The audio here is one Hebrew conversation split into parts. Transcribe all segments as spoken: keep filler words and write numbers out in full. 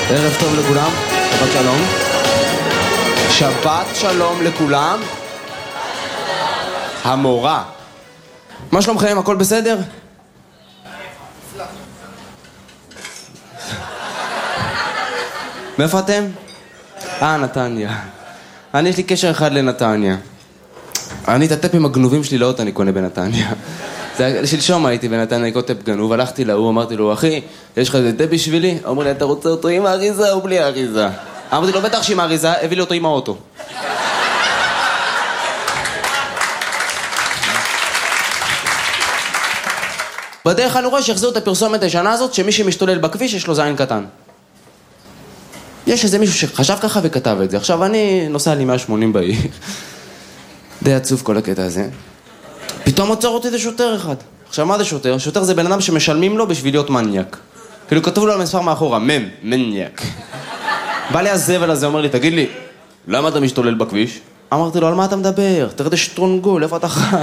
ערב טוב לכולם, שבת שלום. שבת שלום לכולם. המורה. מה שלומכם? הכל בסדר? מאיפה אתם? אה, נתניה. אני יש לי קשר אחד לנתניה. אני את הטפים הגנובים שלי לאוטו אני קונה בנתניה. שלשום הייתי בנתניה, לקרוא טפ גנוב, הלכתי להוא, אמרתי לו, אחי, יש לך איזה טפ בשבילי? אמר לי, אתה רוצה אותו עם האריזה או בלי האריזה? אמרתי לו, בטח שעם האריזה, הביא לי אותו עם האוטו. בדרך אני רואה שיחזירו את הפרסומת הישנה הזאת, שמי שמשתולל בכביש יש לו זין קטן. יש איזה מישהו שחשב ככה וכתב את זה. עכשיו אני נוסע לי מאה ושמונים בעיר. די עצוב כל הקטע הזה. פתאום עוצר אותי זה שוטר אחד. עכשיו מה זה שוטר? שוטר זה בן אדם שמשלמים לו בשביל להיות מניאק. כאילו כתוב לו על מספר מאחורה, מם, מניאק. בא לי הזבל הזה, אומר לי, תגיד לי, למה אתה משתולל בכביש? אמרתי לו, על מה אתה מדבר? תראה שטרונגול, איפה אתה חי?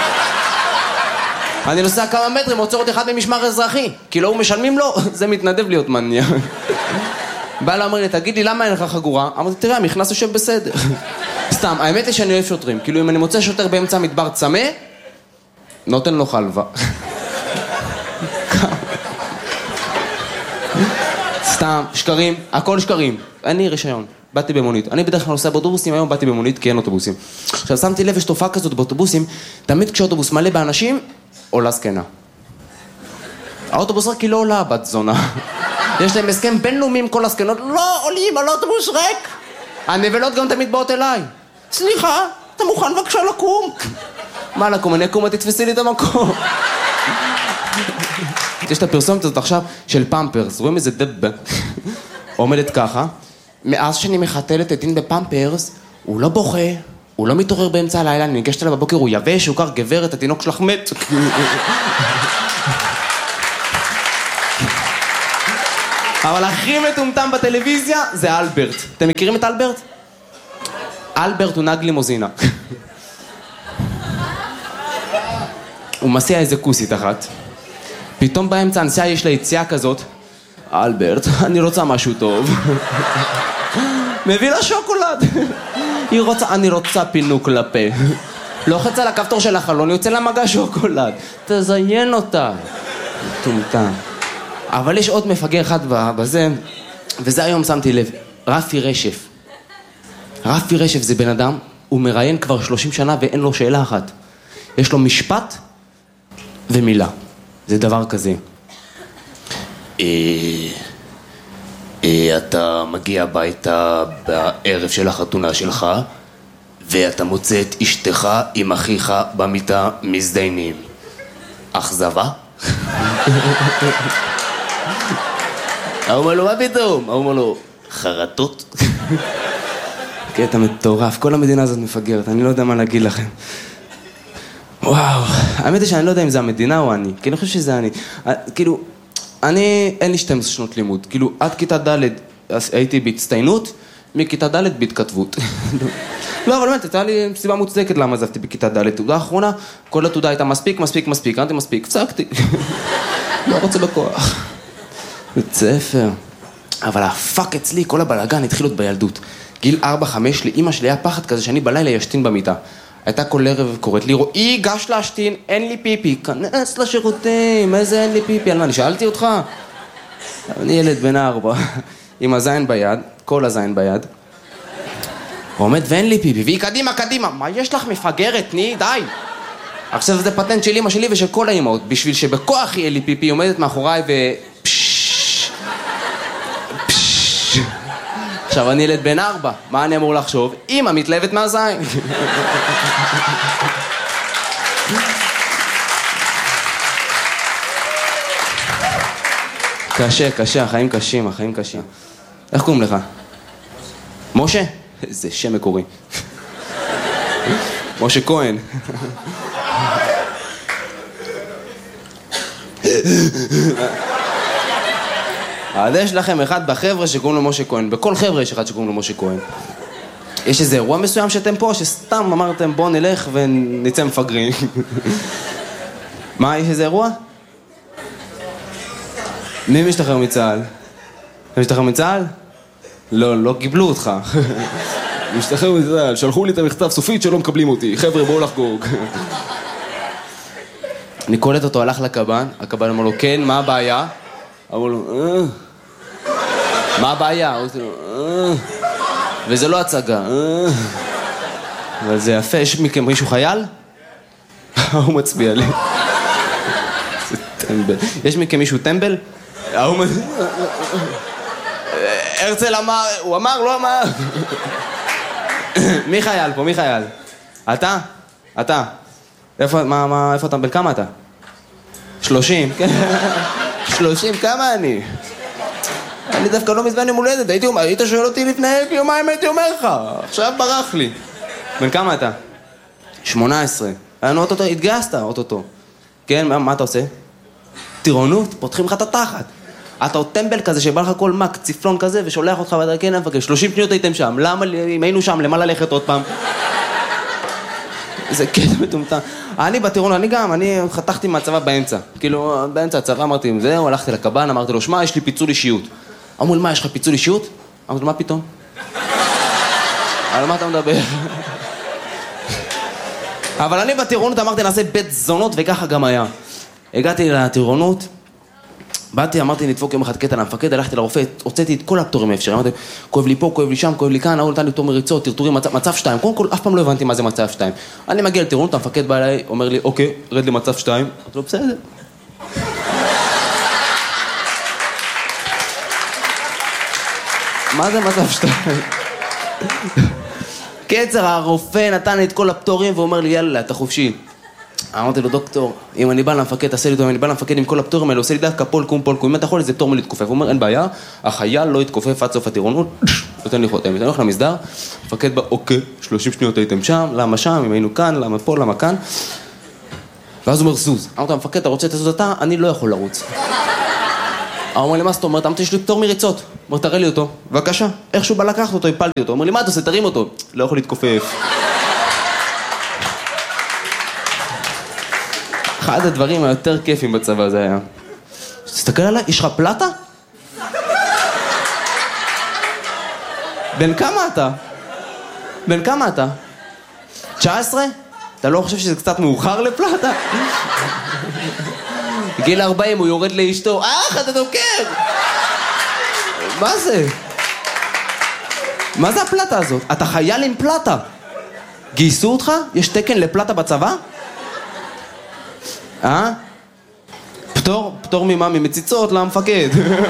אני נוסע כמה מטרים, עוצר אותי אחד ממשמר אזרחי. כי לא הוא משלמים לו, זה מתנדב להיות מניאק. בא לה, אומר לי, תגיד לי, למה אין לך חגורה? אמרתי, תראה, המכנס יושב בסדר. סתם, האמת היא שאני אוהב שוטרים. כאילו, אם אני מוצא שוטר באמצע מדבר צמא, נותן לו חלבה. סתם, שקרים, הכל שקרים. אני רישיון, באתי במונית. אני בדרך כלל נוסע באוטובוסים, היום באתי במונית כי אין אוטובוסים. עכשיו, שמתי לב, יש תופעה כזאת באוטובוסים, תמיד כשאוטובוס מלא באנשים, עולה זקנה. האוטובוס רק כי לא עולה בת זונה. יש להם הסכם בינלאומי עם כל הזקנות, לא עולים על אוטובוס ריק. הנבלות גם תמיד באות אליי. סליחה, אתה מוכן בבקשה לקום? מה לקום? אני אקום, תתפסי לי את המקום. יש את הפרסומת הזאת עכשיו של פמפרס, רואים איזה דב עומדת ככה, מאז שאני מחתלת את דין בפמפרס, הוא לא בוכה, הוא לא מתעורר באמצע הלילה, אני ניגשת אליו בבוקר, הוא יבש, הוא קר, גברת, התינוק שלך מת. אבל הכי מטומטם בטלוויזיה זה אלברט. אתם מכירים את אלברט? אלברט הוא נהג לימוזינה. הוא מסיע איזה כוסית אחת. פתאום באמצע הנסיעה יש לה יציאה כזאת. אלברט, אני רוצה משהו טוב. מביא לה שוקולד. היא רוצה, אני רוצה פינוק לפה. לוחץ על הכפתור של החלון, יוצא לה מגע שוקולד. תזיין אותה. טומטם. אבל יש עוד מפגר אחד בזה, וזה היום שמתי לב, רפי רשף. רפי רשף זה בן אדם, הוא מראיין כבר שלושים שנה ואין לו שאלה אחת. יש לו משפט ומילה. זה דבר כזה. אתה מגיע הביתה בערב של החתונה שלך, ואתה מוצא את אשתך עם אחיך במיטה מזדיינים. אכזבה? הוא אומר לו, מה פתאום? הוא אומר לו, חרטות? קטע מטורף, כל המדינה הזאת מפגרת, אני לא יודע מה להגיד לכם. וואו, האמת היא שאני לא יודע אם זה המדינה או אני, כי אני חושב שזה אני. כאילו, אני, אין לי שתים עשרה שנות לימוד, כאילו, עד כיתה ד' הייתי בהצטיינות, מכיתה ד' בהתכתבות. לא, אבל באמת, הייתה לי סיבה מוצדקת למה עזבתי בכיתה ד'. תעודה האחרונה, כל התעודה הייתה מספיק, מספיק, מספיק, אמרתי מספיק, פסקתי. לא רוצה בכוח. בית ספר. אבל הפאק אצלי, כל הבלגן התחיל עוד בילדות. גיל ארבע חמש, לאמא שלי היה פחד כזה שאני בלילה ישתין במיטה. הייתה כל ערב קוראת לי, רואי, גש להשתין, אין לי פיפי. כנס לשירותים, איזה אין לי פיפי? על מה, אני שאלתי אותך? אני ילד בן ארבע, עם הזין ביד, כל הזין ביד. הוא עומד ואין לי פיפי, והיא קדימה, קדימה. מה יש לך מפגרת? תני, די. עכשיו זה פטנט של אמא שלי ושל כל האמאות. בשביל שבכוח יהיה לי פיפי, היא עומדת מאחוריי ו... עכשיו אני ילד בן ארבע, מה אני אמור לחשוב? אמא מתלהבת מהזין. קשה, קשה, החיים קשים, החיים קשים. איך קוראים לך? משה? איזה שם מקורי. משה כהן. אז יש לכם אחד בחבר'ה שקוראים לו משה כהן, בכל חבר'ה יש אחד שקוראים לו משה כהן. יש איזה אירוע מסוים שאתם פה, שסתם אמרתם בוא נלך ונצא מפגרים. מה, יש איזה אירוע? מי משתחרר מצה"ל? אתה משתחרר מצה"ל? לא, לא קיבלו אותך. משתחרר מצה"ל, שלחו לי את המכתב סופית שלא מקבלים אותי. חבר'ה, בואו לחגוג. אני קולט אותו, הלך לקב"ן, הקב"ן אמר לו, כן, מה הבעיה? אמר לו, אה... מה הבעיה? הוא אמר לו, אה... וזה לא הצגה, אה... אבל זה יפה, יש מכם מישהו חייל? הוא מצביע לי. זה טמבל. יש מכם מישהו טמבל? הוא מצביע... הרצל אמר, הוא אמר, לא אמר. מי חייל פה? מי חייל? אתה? אתה? איפה, מה, מה, איפה אתה? בן כמה אתה? שלושים? שלושים, כמה אני? אני דווקא לא מזמן יום הולדת, הייתי אומר, היית שואל אותי לפני יומיים, הייתי אומר לך, עכשיו ברח לי. בן כמה אתה? שמונה עשרה. היינו אוטוטו, התגייסת אוטוטו. כן, מה, מה אתה עושה? טירונות, פותחים לך את התחת. אתה עוד טמבל כזה שבא לך כל מק, ציפלון כזה, ושולח אותך ואתה כן, נפגש, שלושים שניות הייתם שם, למה, אם היינו שם, למה ללכת עוד פעם? זה קטע מטומטם. אני בטירון, אני גם, אני חתכתי מהצבא באמצע. כאילו, באמצע הצבא אמרתי, זהו, הלכתי לקב"ן, אמרתי לו, שמע, יש לי פיצול אישיות. אמרו לי, מה, יש לך פיצול אישיות? אמרתי לו, מה פתאום? על מה אתה מדבר? אבל אני בטירונות אמרתי, נעשה בית זונות, וככה גם היה. הגעתי לטירונות, באתי, אמרתי, נדפוק יום אחד קטע למפקד, הלכתי לרופא, הוצאתי את כל הפטורים האפשריים, אמרתי, כואב לי פה, כואב לי שם, כואב לי כאן, הוא נתן לי פטור מריצות, טרטורים, מצב, מצב שתיים, קודם כל, אף פעם לא הבנתי מה זה מצב שתיים. אני מגיע לטירונות, המפקד בא אליי, אומר לי, אוקיי, רד למצב שתיים, אמרתי לו, בסדר. מה זה מצב שתיים? קצר, הרופא נתן לי את כל הפטורים, ואומר לי, יאללה, אתה חופשי. אמרתי לו, דוקטור, אם אני בא למפקד, תעשה לי אותו, אם אני בא למפקד עם כל הפטורים האלה, עושה לי דווקא פול קום, פול קום, אם אתה יכול, זה פטור מלהתכופף. הוא אומר, אין בעיה, החייל לא יתכופף עד סוף הטירונות, נותן לי חותם. אני הולך למסדר, המפקד בא, אוקיי, שלושים שניות הייתם שם, למה שם, אם היינו כאן, למה פה, למה כאן. ואז הוא אומר, זוז. אמרתי, המפקד, אתה רוצה לזוז אתה? אני לא יכול לרוץ. הוא אומר לי, מה זאת אומרת? אמרתי, יש לי פטור מריצות. אומר, תראה לי אותו. בבקשה. איכשהו בא לקחת אותו, הפלתי אותו. אומר לי, מה אתה עושה? תרים אותו. לא יכול להתכופף. אחד הדברים היותר כיפים בצבא זה היה. תסתכל עליי, יש לך פלטה? בן כמה אתה? בן כמה אתה? תשע עשרה? אתה לא חושב שזה קצת מאוחר לפלטה? גיל ארבעים הוא יורד לאשתו, אך, אתה דוקר! מה זה? מה זה הפלטה הזאת? אתה חייל עם פלטה. גייסו אותך? יש תקן לפלטה בצבא? אה? פטור? פטור ממה? ממציצות למפקד.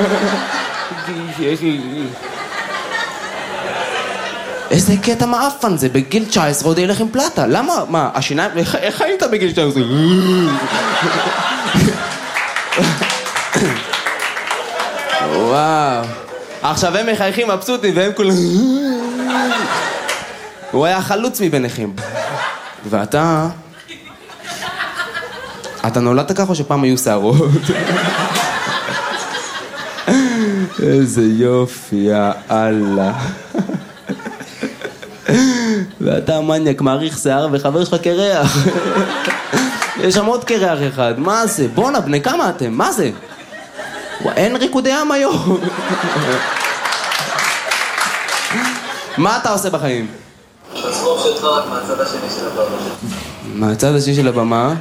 איזה קטע מאפן זה, בגיל תשע עשרה עוד ילך עם פלטה. למה? מה? השיניים? איך היית בגיל תשע עשרה? וואו. עכשיו הם מחייכים מבסוטים והם כולם... הוא היה חלוץ מביניכם. ואתה... אתה נולדת ככה או שפעם היו שערות? איזה יופי, יאללה. ואתה מניאק, מעריך שיער וחבר שלך קרח. יש שם עוד קרח אחד, מה זה? בונה, בני כמה אתם? מה זה? אין ריקודי עם היום. מה אתה עושה בחיים? הסרוף שלך רק מהצד השני של הבמה. מהצד השני של הבמה?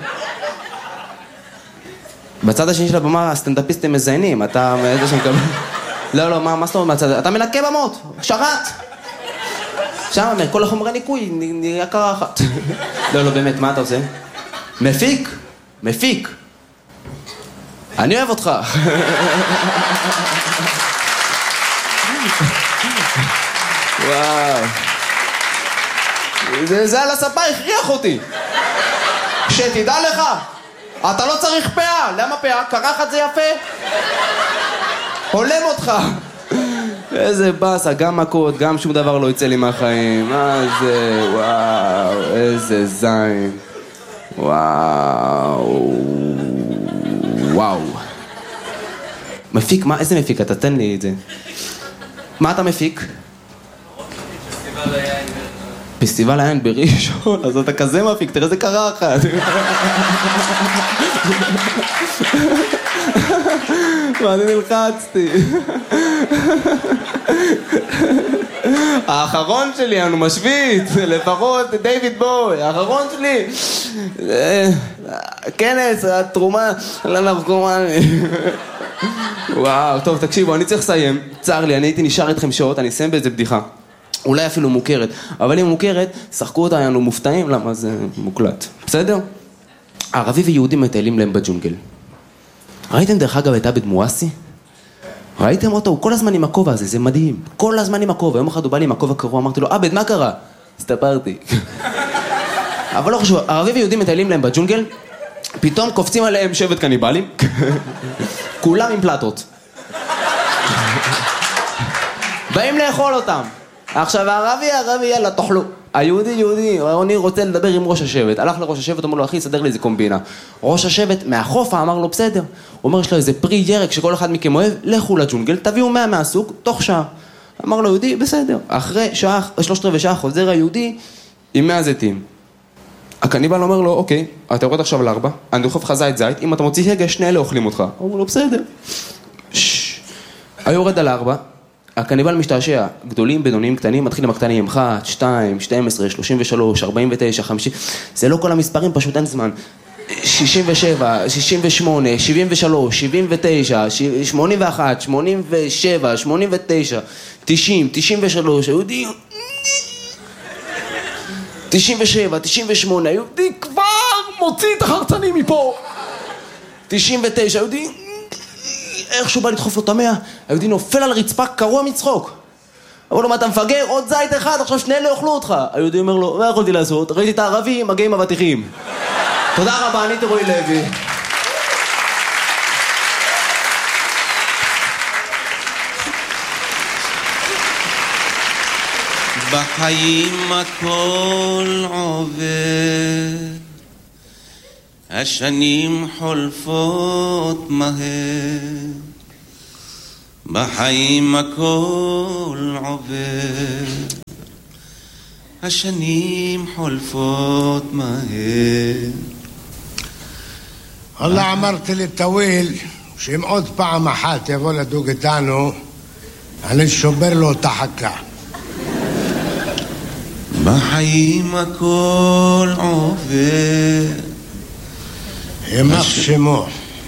בצד השני של הבמה הסטנדאפיסטים מזיינים, אתה... לא, לא, מה זאת אומרת מהצד... אתה מנקה במות, שרת! שם, כל החומרי ניקוי נראה קרחת. לא, לא, באמת, מה אתה עושה? מפיק? מפיק. אני אוהב אותך. וואו. זה, זה על הספה הכריח אותי. שתדע לך, אתה לא צריך פאה. למה פאה? קרחת זה יפה. הולם אותך. איזה בסה, גם מכות, גם שום דבר לא יצא לי מהחיים. מה זה? וואו, איזה זין. וואו. וואו. מפיק, מה? איזה מפיק? אתה תן לי את זה. מה אתה מפיק? פסטיבל היין. פסטיבל היין בראשון, אז אתה כזה מפיק, תראה איזה קרחת. ואני נלחצתי. האחרון שלי, אני משוויץ, לפחות דיוויד בוי, האחרון שלי. כנס, התרומה לנרקומני. וואו, טוב, תקשיבו, אני צריך לסיים. צר לי, אני הייתי נשאר איתכם שעות, אני אסיים באיזה בדיחה. אולי אפילו מוכרת, אבל אם מוכרת, שחקו אותה, היינו מופתעים, למה זה מוקלט. בסדר? ערבי ויהודים מטיילים להם בג'ונגל. ראיתם דרך אגב את עבד מואסי? ראיתם אותו? הוא כל הזמן עם הכובע הזה, זה מדהים. כל הזמן עם הכובע. יום אחד הוא בא לי עם הכובע קרוע, אמרתי לו, עבד, מה קרה? הסתפרתי. אבל לא חשוב, ערבי ויהודים מטיילים להם בג'ונגל, פתאום קופצים עליהם שבט קניבלים, כולם עם פלטות. באים לאכול אותם. עכשיו, הערבי, הערבי, יאללה, תאכלו. היהודי, יהודי, אני רוצה לדבר עם ראש השבט. הלך לראש השבט, אמר לו, אחי, סדר לי איזה קומבינה. ראש השבט מהחופה אמר לו, בסדר. הוא אומר, יש לו איזה פרי ירק שכל אחד מכם אוהב, לכו לג'ונגל, תביאו מאה מהסוג, תוך שעה. אמר לו, יהודי, בסדר. אחרי שעה, שלושת רבעי שעה, חוזר היהודי עם מאה זיתים. הקניבל אומר לו, אוקיי, אתה יורד עכשיו לארבע, אני דוחף לך זית זית, אם אתה מוציא הגה, שני אלה אוכלים אותך. הוא אומר לו, בסדר. היורד על ארבע, הקניבל משתעשע, גדולים, בינוניים, קטנים, מתחיל עם הקטנים, אחת, שתיים, שתים עשרה, שלושים ושלוש, ארבעים ותשע, חמישים, זה לא כל המספרים, פשוט אין זמן. שישים ושבע, שישים ושמונה, שבעים ושלוש, שבעים ותשע, שמונים ואחת, שמונים ושבע, שמונים ותשע, תשעים, תשעים ושלוש, היהודי... תשעים ושבע, תשעים ושמונה, היהודי כבר מוציא את החרצנים מפה. תשעים ותשע, היהודי... איכשהו בא לדחוף לו את המאה, היהודי נופל על הרצפה קרוע מצחוק. אמר לו, מה אתה מפגר? עוד זית אחד, עכשיו שני אלה יאכלו אותך. היהודי אומר לו, מה יכולתי לעשות? ראיתי את הערבים, מגיע עם אבטיחים. תודה רבה, אני רועי לוי. בחיים הכל עובר, השנים חולפות מהר, בחיים הכל עובר, השנים חולפות מהר. والله אמרתי לטוויל שאם עוד פעם אחת יבוא לדוג איתנו, אני שובר לו את החכה. בחיים הכל עובר, ימח שמו,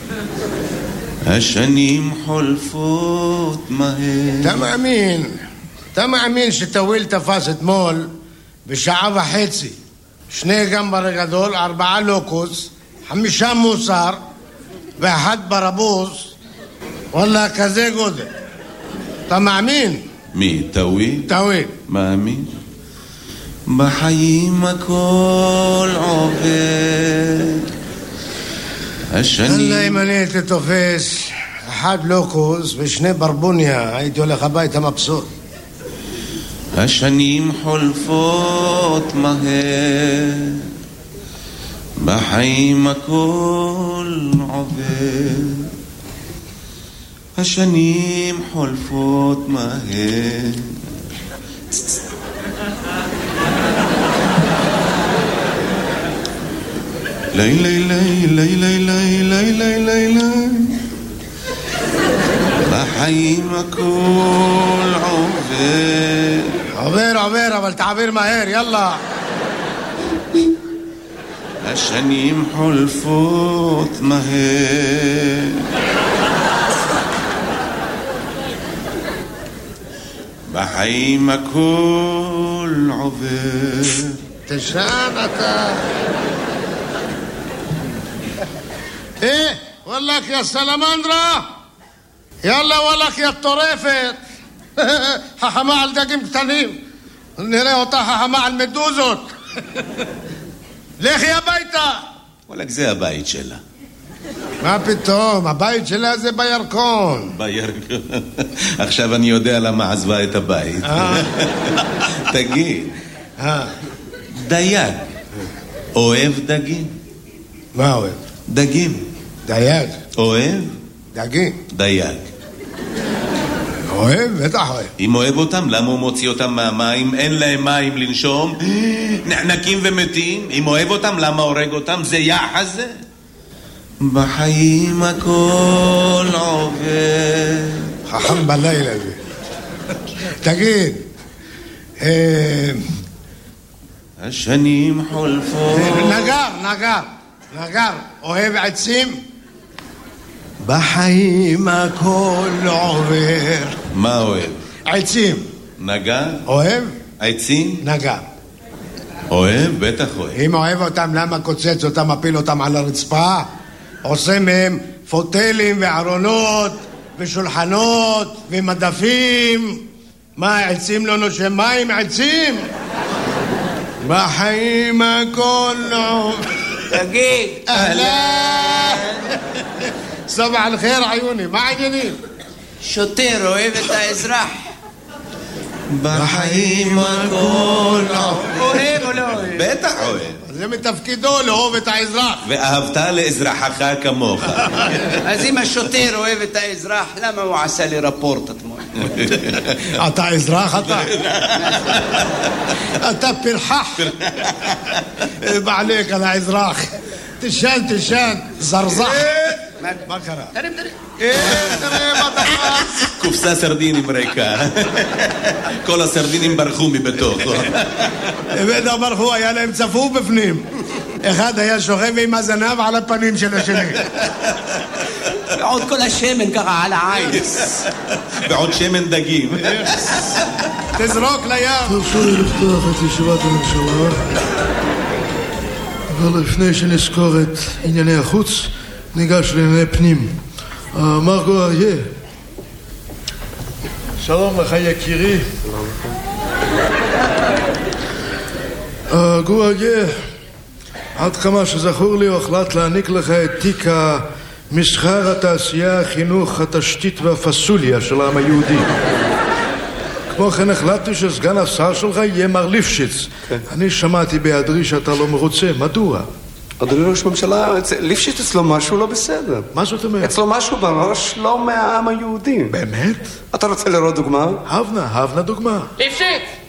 השנים חולפות מהר. אתה מאמין, אתה מאמין שטוויל תפס אתמול בשעה וחצי שני גמבר גדול, ארבעה לוקוס, חמישה מוסר ואחד ברבוס, וואלה כזה גודל. אתה מאמין? מי? טוויל? טוויל. מאמין. בחיים הכל עובר, השנים... אללה, אם אני הייתי תופס אחד לוקוס ושני ברבוניה, הייתי הולך הביתה מבסוט. השנים חולפות מהר, בחיים הכל עובר, השנים חולפות מהר. לי לי לי לי לי לי לי לי לי לי בחיים הכל עובר, עובר עובר, אבל תעביר מהר, יאללה. השנים חולפות מהר, בחיים הכל עובר. תשען אתה. ايه والله يا سلامندرا يلا والله يا الطريفت ححما على دقيم قتنين نرى אותה ححما على المدوزות. לכי הביתה. וואלק, זה הבית שלה. מה פתאום? הבית שלה זה בירקון. בירקון. עכשיו אני יודע למה עזבה את הבית. תגיד, דייג אוהב דגים? מה אוהב? דגים. דייג. אוהב? דגים. דייג. אוהב? בטח אוהב. אם אוהב אותם, למה הוא מוציא אותם מהמים? אין להם מים לנשום, נחנקים ומתים. אם אוהב אותם, למה הורג אותם? זה יחס זה. בחיים הכל עובר. חכם בלילה זה. תגיד, אה, השנים חולפות. נגר, נגר, נגר, אוהב עצים? בחיים הכל עובר. מה אוהב? עצים. נגר? אוהב? עצים? נגר. אוהב? בטח אוהב. אם אוהב אותם, למה קוצץ אותם, מפיל אותם על הרצפה? עושה מהם פוטלים וארונות ושולחנות ומדפים. מה, עצים לא נושם מים? עצים? בחיים הכל עובר. תגיד, אהלן. סבח אל-חיר עיוני, מה העניינים? שוטר אוהב את האזרח. בחיים הכל עובר. אוהב או לא אוהב? בטח אוהב. זה מתפקידו לאהוב את האזרח. ואהבת לאזרחך כמוך. אז אם השוטר אוהב את האזרח, למה הוא עשה לי רפורט אתמול? אתה אזרח אתה? אתה פרחח. בעליק על האזרח. תשאל, תשאל, זרזח. מה קרה? תרים, תרים. תראה מה תפס. קופסה סרדינים ריקה. כל הסרדינים ברחו מבתוכו. בטח ברחו, היה להם צפוף בפנים. אחד היה שוכב עם הזנב על הפנים של השני. ועוד כל השמן ככה על העין. ועוד שמן דגים. תזרוק לים. תרשו לי לפתוח את ישיבת הממשלה, אבל לפני שנזכור את ענייני החוץ, ניגש לענייני פנים. מרגו אריה. שלום לך יקירי. גור אריה, עד כמה שזכור לי הוחלט להעניק לך את תיק המסחר, התעשייה, החינוך, התשתית והפסוליה של העם היהודי. כמו כן החלטתי שסגן השר שלך יהיה מר ליפשיץ. אני שמעתי בהיעדרי שאתה לא מרוצה, מדוע? אדוני ראש הממשלה, ליפשיץ אצלו משהו לא בסדר. מה זאת אומרת? אצלו משהו בראש לא מהעם היהודי. באמת? אתה רוצה לראות דוגמה? הבנה, הבנה דוגמה. ליפשיץ!